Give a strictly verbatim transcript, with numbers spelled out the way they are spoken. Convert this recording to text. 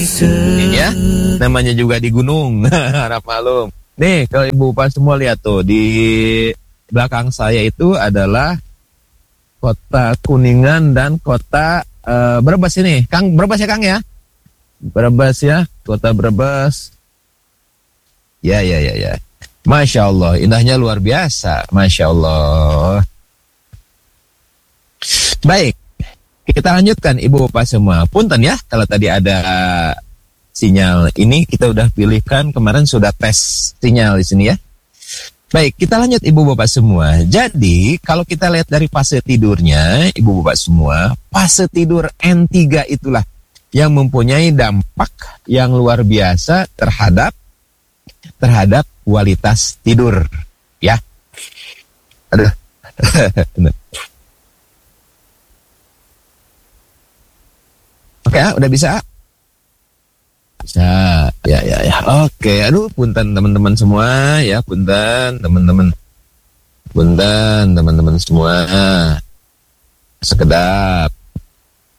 Ya, namanya juga di gunung. Harap malum. Nih, kalau ibu bapak semua lihat tuh, di belakang saya itu adalah kota Kuningan dan kota uh, Brebes ini. Kang, Brebes ya Kang ya? Brebes ya, kota Brebes. Ya, ya, ya, ya. Masya Allah, indahnya luar biasa. Masya Allah. Baik, kita lanjutkan ibu bapak semua. Punten ya, kalau tadi ada sinyal ini kita udah pilihkan, kemarin sudah tes sinyal di sini ya. Baik, kita lanjut ibu bapak semua. Jadi, kalau kita lihat dari fase tidurnya, ibu bapak semua, fase tidur N tiga itulah yang mempunyai dampak yang luar biasa terhadap terhadap kualitas tidur, ya. Aduh. Oke, udah bisa? Bisa, ya, ya, ya. Oke, aduh, punten teman-teman semua, ya, punten teman-teman, punten teman-teman semua. Sekedap.